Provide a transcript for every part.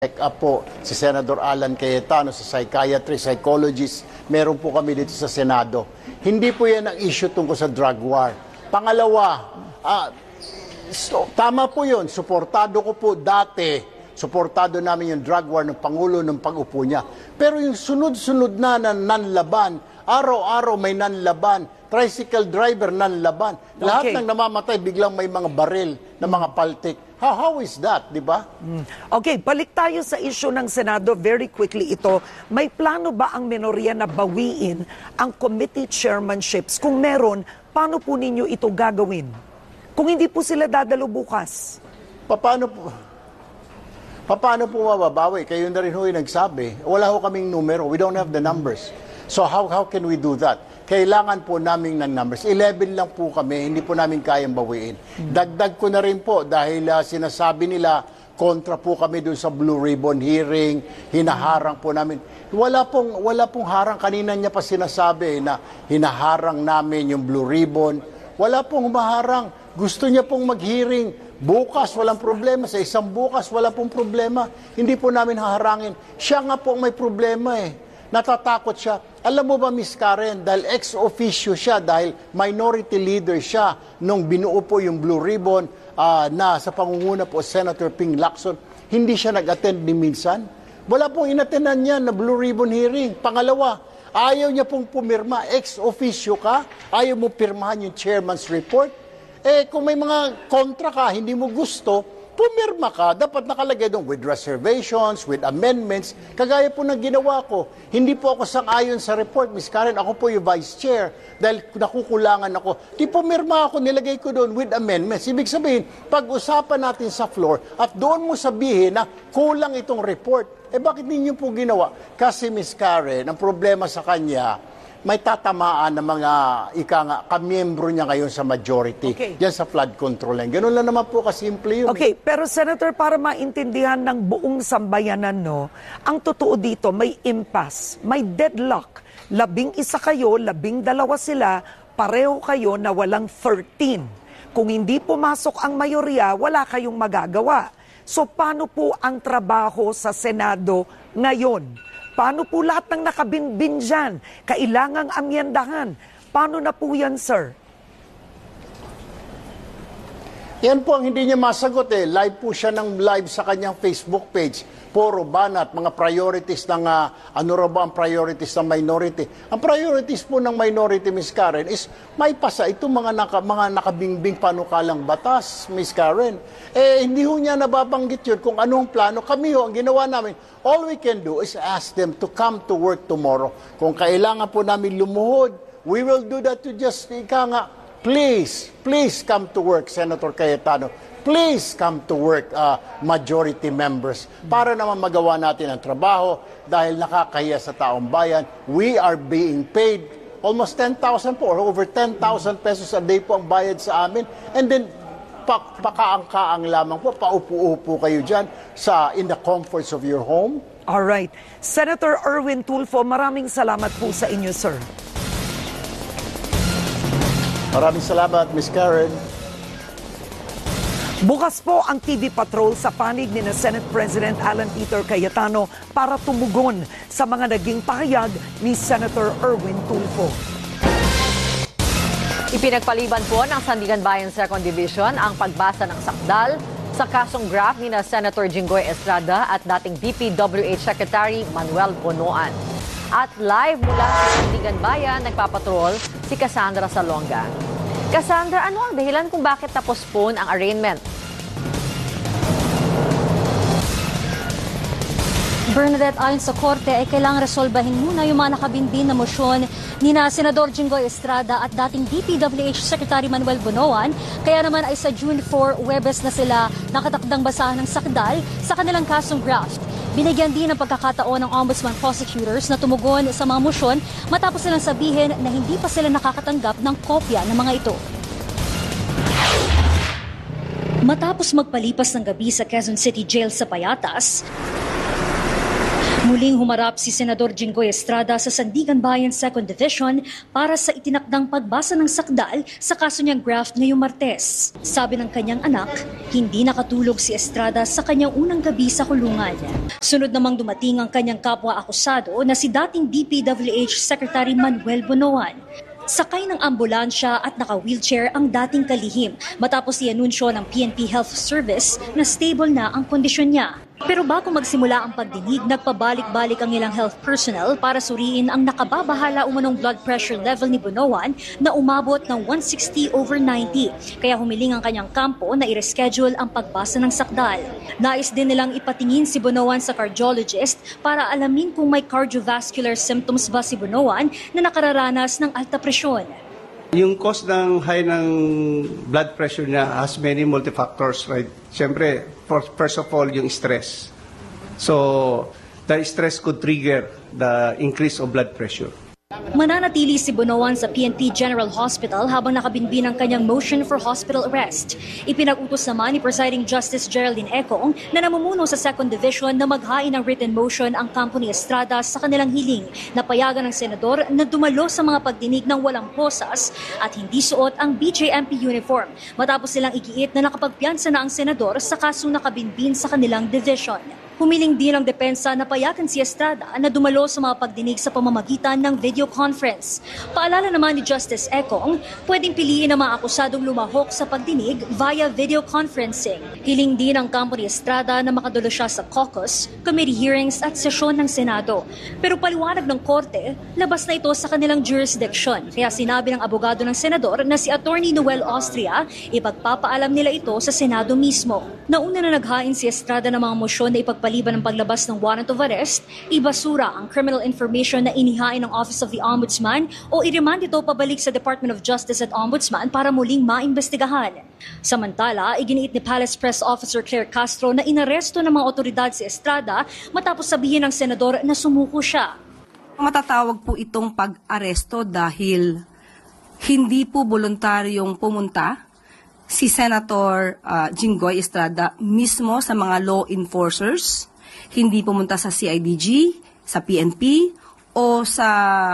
check up po si Senator Alan Cayetano sa psychiatrist, psychologist. Meron po kami dito sa Senado. Hindi po yan ang issue tungkol sa drug war. Pangalawa, tama po yun. Suportado ko po dati. Suportado namin yung drug war ng Pangulo ng pag-upo niya. Pero yung sunod-sunod na nanlaban, araw-araw may nanlaban, tricycle driver nanlaban. Lahat ng namamatay, biglang may mga baril na mga paltik. How is that, di ba? Okay, balik tayo sa issue ng Senado very quickly ito. May plano ba ang minorya na bawiin ang committee chairmanships? Kung meron, paano po ninyo ito gagawin? Kung hindi po sila dadalo bukas? Paano po mababawi? Kayo na rin ho yung nagsabi. Wala ho kaming numero. We don't have the numbers. So how can we do that? Kailangan po namin ng numbers. 11 lang po kami, hindi po namin kayang bawiin. Dagdag ko na rin po dahil sinasabi nila kontra po kami dun sa Blue Ribbon hearing, hinaharang po namin. Wala pong harang. Kanina niya pa sinasabi na hinaharang namin yung Blue Ribbon. Wala pong humaharang. Gusto niya pong mag-hearing. Bukas, walang problema. Sa isang bukas, wala pong problema. Hindi po namin haharangin. Siya nga po may problema eh. Natatakot siya. Alam mo ba, Miss Karen, dahil ex-officio siya, dahil minority leader siya nung binuo po yung Blue Ribbon na sa pangunguna po Senator Ping Lacson, hindi siya nag-attend ni minsan. Wala pong inattendan niya na Blue Ribbon hearing. Pangalawa, ayaw niya pong pumirma. Ex-officio ka, ayaw mo pirmahan yung chairman's report. Kung may mga kontra ka, hindi mo gusto, pumirma ka, dapat nakalagay doon with reservations, with amendments, kagaya po ng ginawa ko. Hindi po ako sang-ayon sa report, Ms. Karen, ako po yung vice chair, dahil nakukulangan ako. Di pumirma ako, nilagay ko doon with amendments. Ibig sabihin, pag-usapan natin sa floor, at doon mo sabihin na kulang itong report. Bakit ninyo po ginawa? Kasi, Ms. Karen, ang problema sa kanya, may tatamaan ng mga kamiyembro niya ngayon sa majority. Diyan sa flood control lang. Ganun lang naman po kasimple yun. Okay, pero Senator, para maintindihan ng buong sambayanan, no, ang totoo dito, may impasse, may deadlock. 11 kayo, 12 sila, pareho kayo na walang 13. Kung hindi pumasok ang mayorya, wala kayong magagawa. So paano po ang trabaho sa Senado ngayon? Paano po lahat ng nakabinbin dyan? Kailangang amyendahan. Paano na po yan, sir? Yan po ang hindi niya masagot eh. Live po siya ng live sa kanyang Facebook page. Puro banat, mga priorities ng, ano ra ba ang priorities ng minority? Ang priorities po ng minority, Ms. Karen, is may pasa itong mga nakabingbing panukalang batas, Ms. Karen. Hindi ho niya nababanggit yun kung anong plano. Kami ho, ang ginawa namin, all we can do is ask them to come to work tomorrow. Kung kailangan po namin lumuhod, we will do that to just, please come to work, Senator Cayetano. Please come to work, majority members, para naman magawa natin ang trabaho dahil nakakahiya sa taong bayan. We are being paid almost 10,000 po, or over 10,000 pesos a day po ang bayad sa amin. And then, pakaangkaang lamang po, paupo-upo kayo dyan in the comforts of your home. All right. Senator Erwin Tulfo, maraming salamat po sa inyo, sir. Maraming salamat, Ms. Karen. Bukas po ang TV Patrol sa panig ni Senate President Alan Peter Cayetano para tumugon sa mga naging pahayag ni Senator Erwin Tulfo. Ipinagpaliban po ng Sandigan Bayan 2nd Division ang pagbasa ng sakdal sa kasong graft ni Senator Jinggoy Estrada at dating DPWH Secretary Manuel Bonoan. At live mula sa Sandigan Bayan, nagpapatrol si Cassandra Salonga. Cassandra, ano ang dahilan kung bakit na-postpone ang arraignment? Bernadette, ayon sa korte ay kailangang resolbahin muna yung mga nakabinbin na mosyon ni na Senador Jinggoy Estrada at dating DPWH Secretary Manuel Bonoan. Kaya naman ay sa June 4, Huwebes na sila nakatakdang basahan ng sakdal sa kanilang kasong graft. Binigyan din ng pagkakataon ng Ombudsman prosecutors na tumugon sa mga mosyon matapos silang sabihin na hindi pa sila nakakatanggap ng kopya ng mga ito. Matapos magpalipas ng gabi sa Quezon City Jail sa Payatas, Muling humarap si Senador Jinggoy Estrada sa Sandigan Bayan 2nd Division para sa itinakdang pagbasa ng sakdal sa kaso niyang graft ngayong Martes. Sabi ng kanyang anak, hindi nakatulog si Estrada sa kanyang unang gabi sa kulungan. Sunod namang dumating ang kanyang kapwa-akusado na si dating DPWH Secretary Manuel Bonoan. Sakay ng ambulansya at naka-wheelchair ang dating kalihim matapos i-anunsyo ng PNP Health Service na stable na ang kondisyon niya. Pero bago magsimula ang pagdinig, nagpabalik-balik ang ilang health personnel para suriin ang nakababahala umanong blood pressure level ni Bonoan na umabot ng 160/90. Kaya humiling ang kanyang kampo na i-reschedule ang pagbasa ng sakdal. Nais din nilang ipatingin si Bonoan sa cardiologist para alamin kung may cardiovascular symptoms ba si Bonoan na nakararanas ng alta presyon. Yung cause ng high ng blood pressure niya has many multifactors, right? Siyempre, first of all, yung stress. So, the stress could trigger the increase of blood pressure. Mananatili si Bonoan sa PNP General Hospital habang nakabinbin ang kanyang motion for hospital arrest. Ipinag-utos naman ni Presiding Justice Geraldine Econg na namumuno sa 2nd Division na maghain ng written motion ang kampo ni Estrada sa kanilang hiling na payagan ng senador na dumalo sa mga pagdinig ng walang posas at hindi suot ang BJMP uniform matapos silang igiit na nakapagpiyansa na ang senador sa kasong nakabinbin sa kanilang division. Humiling din ang depensa na payagan si Estrada na dumalo sa mga pagdinig sa pamamagitan ng video conference. Paalala naman ni Justice Econg, pwedeng piliin ang mga akusadong lumahok sa pagdinig via video conferencing. Hiling din ang kampo ni Estrada na makadulo siya sa caucus, committee hearings at sesyon ng Senado. Pero paliwanag ng korte, labas na ito sa kanilang jurisdiction. Kaya sinabi ng abogado ng senador na si Attorney Noel Austria, ipagpapaalam nila ito sa Senado mismo. Nauna na naghain si Estrada ng mga mosyon na ipagpaliban ng paglabas ng warrant of arrest, ibasura ang criminal information na inihain ng Office of the Ombudsman o i-remand ito pabalik sa Department of Justice at Ombudsman para muling maimbestigahan. Samantala, iginiit ni Palace Press Officer Claire Castro na inaresto ng mga otoridad si Estrada matapos sabihin ng senador na sumuko siya. Matatawag po itong pag-aresto dahil hindi po voluntaryong pumunta si Senator Jinggoy Estrada mismo sa mga law enforcers, hindi pumunta sa CIDG, sa PNP, o sa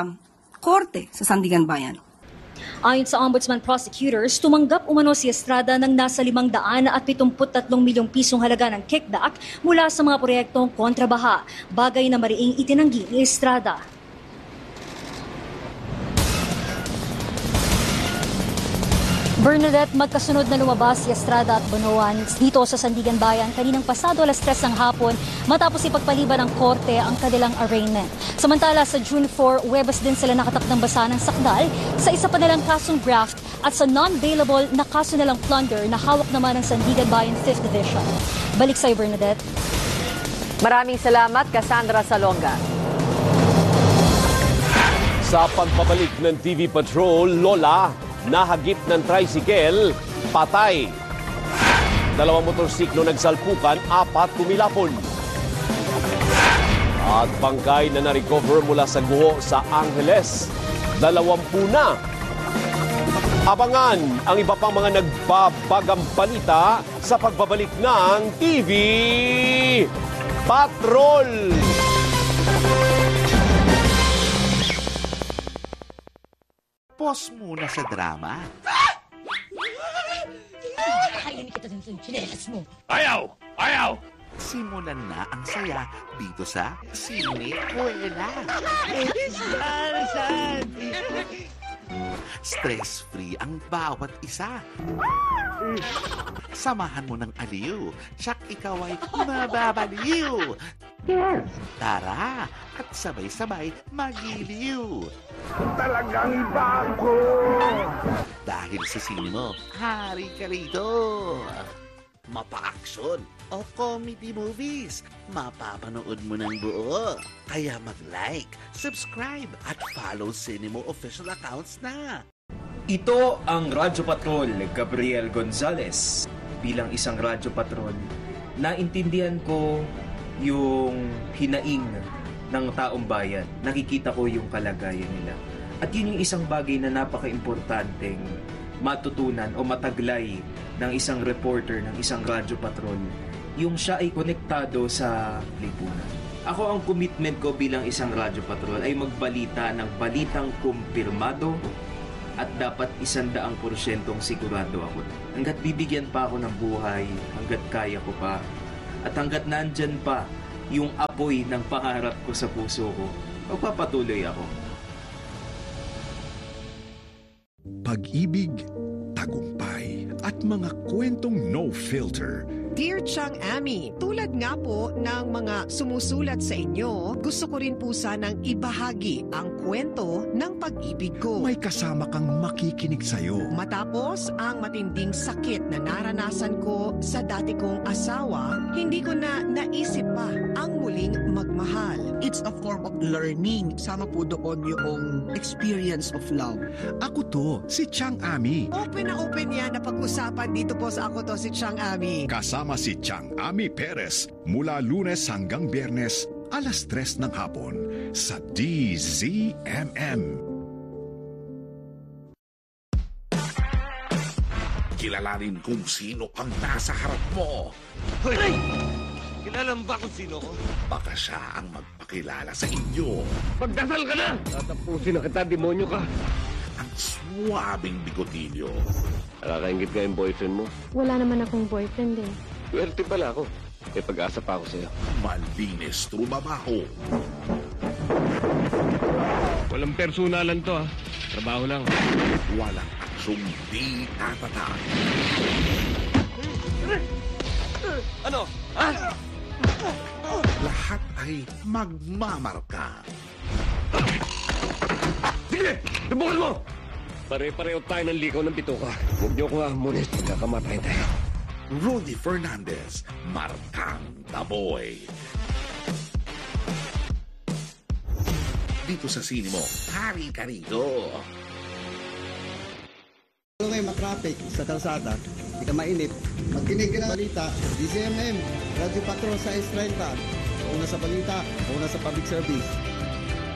korte sa Sandigan Bayan. Ayon sa Ombudsman prosecutors, tumanggap umano si Estrada ng nasa 573 milyong pisong halaga ng kickback mula sa mga proyektong kontrabaha, bagay na mariing itinanggi ni Estrada. Bernadette, magkasunod na lumabas si Estrada at Bonoan dito sa Sandigan Bayan kaninang pasado alas 3 ng hapon matapos ipagpaliban ng korte ang kanilang arraignment. Samantala sa June 4, Huwebes din sila nakatakdang basa ng sakdal sa isa pa nilang kasong graft at sa non-bailable na kaso nilang plunder na hawak naman ng Sandigan Bayan 5th Division. Balik sa'yo, Bernadette. Maraming salamat, Cassandra Salonga. Sa pagbabalik ng TV Patrol, Lola, nahagip ng tricycle, patay. 2 motorsiklo nagsalpukan, 4 tumilapon. At bangkay na na-recover mula sa guho sa Angeles, 20 na. Abangan ang iba pang mga nagbabagang balita sa pagbabalik ng TV Patrol. Pause muna sa drama. Ayaw! Ayaw! Simulan na ang saya dito sa Sine Kuwela. Stress-free ang bawat isa. Samahan mo ng aliw. Tsak ikaw ay mababaliw. Tara at sabay-sabay magiliw. Talagang iba ako! Dahil sa sine mo, hari ka rito. Mapa-action o comedy movies, mapapanood mo ng buo. Kaya mag-like, subscribe at follow Cinemo official accounts na. Ito ang Radyo Patrol, Gabriel Gonzalez. Bilang isang Radyo Patrol, naintindihan ko yung hinaing ng taong bayan. Nakikita ko yung kalagayan nila. At yun yung isang bagay na napaka-importanteng matutunan o mataglay ng isang reporter, ng isang Radyo Patrol. Yung siya ay konektado sa lipunan. Ako ang commitment ko bilang isang radyo patrol ay magbalita ng balitang kumpirmado at dapat 100% sigurado ako. Hanggat bibigyan pa ako ng buhay, hanggat kaya ko pa, at hanggat nandyan pa yung apoy ng pangarap ko sa puso ko, magpapatuloy ako. Pag-ibig, tagumpay, at mga kwentong no filter. Dear Chang Ami, tulad nga po ng mga sumusulat sa inyo, gusto ko rin po sanang ibahagi ang kwento ng pag-ibig ko. May kasama kang makikinig sa'yo. Matapos ang matinding sakit na naranasan ko sa dati kong asawa, hindi ko na naisip pa ang muling magmahal. It's a form of learning. Sama po doon yung experience of love. Ako to, si Chang Ami. Open na open yan na pag-usapan dito po sa Ako To Si Chang Ami. Kasama si Chang Ami Perez mula Lunes hanggang Biyernes, alas 3 ng hapon sa DZMM. Kilalanin kung sino ang nasa harap mo. Hoy! Kilala mo ba kung sino ko? Baka siya ang magpakilala sa inyo. Magdasal ka na! Tatapusin na kita, demonyo ka! Ang swabing bigotilyo. Nakakaingit ka yung boyfriend mo? Wala naman akong boyfriend eh. Swerte pala ako. May pag-asa pa ako sa'yo. Malinis trumabaho. Walang personalan to, ha? Trabaho lang. Walang aksyong di tatatak. Ano? Ha? Lahat ay magmamarka. Sige! Lubukan mo! Pare-pareho tayo ng likaw ng bituka. Huwag niyo ko hamunin. Magkakamatayin tayo. Rudy Fernandez, Markang Taboy. Dito sa sine mo, hari ka rito. Kung ngayon matraffic sa kalsada, hindi ka mainip, magkinig ka ng balita, DZMM, Radyo Patrol sa S30. Una sa balita, una sa public service.